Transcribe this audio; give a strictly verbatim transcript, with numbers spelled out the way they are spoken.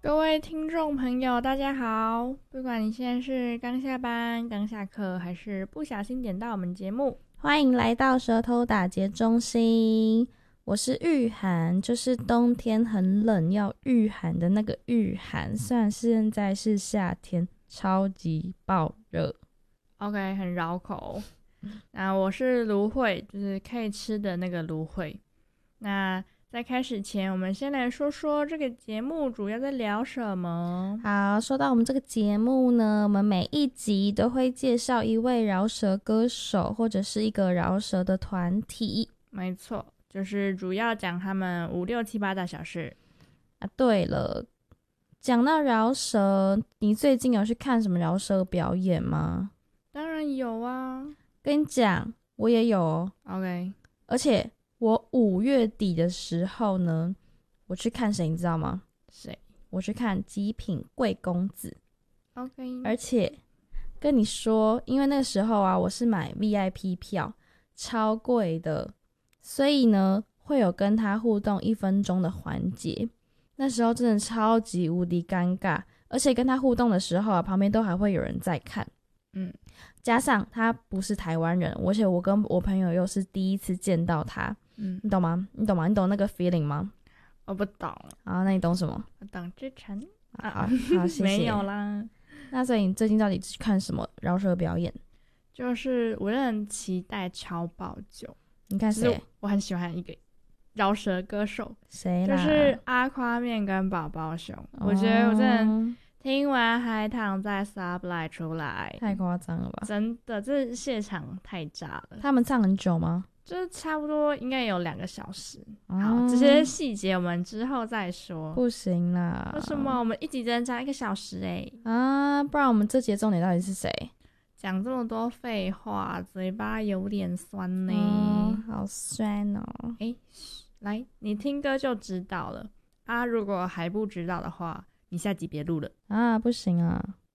各位听众朋友大家好，不管你现在是刚下班刚下课还是不小心点到我们节目， 欢迎来到舌头打结中心，我是御寒，就是冬天很冷要御寒的那个御寒，虽然现在是夏天超级爆热。 OK 很绕口。那我是芦荟，就是可以吃的那个芦荟。那在开始前，我们先来说说这个节目主要在聊什么。 好，说到我们这个节目呢，我们每一集都会介绍一位饶舌歌手或者是一个饶舌的团体。 没错，就是主要讲他们五六七八大小事啊。对了，讲到饶舌，你最近有去看什么饶舌表演吗？ 当然有啊， 跟你讲，我也有哦。 OK， 而且我五月底的时候呢，我去看谁你知道吗？ 谁？ 我去看极品贵公子。 OK， 而且跟你说，因为那个时候啊，我是买 V I P 票，超贵的，所以呢会有跟他互动一分钟的环节。那时候真的超级无敌尴尬，而且跟他互动的时候啊，旁边都还会有人在看。 嗯， 加上他不是台湾人，而且我跟我朋友又是第一次见到他。 嗯， 你懂吗？你懂吗？你懂那个 feeling 吗？ 我不懂。 啊，那你懂什么？ 我懂之城啊，好，好，谢谢。 没有啦。 那所以你最近到底去看什么饶舌表演？ 就是我很期待超爆酒。 你看谁？ 我很喜欢一个饶舌歌手， 谁啦？ 就是阿夸面跟宝宝熊。哦、我觉得我真的听完还躺在 Subway 出来， 太夸张了吧？ 真的，这现场太炸了。 他们唱很久吗？ 就是差不多应该有两个小时。 嗯、 好，这些细节我们之后再说。 不行啦！ 为什么我们一集只能讲一个小时哎、欸？ 啊，不然我们这节重点到底是谁？ 讲这么多废话，嘴巴有点酸呢、欸嗯。好酸哦！ 哎、欸，来，你听歌就知道了啊。如果还不知道的话，你下集别录了啊！不行啊！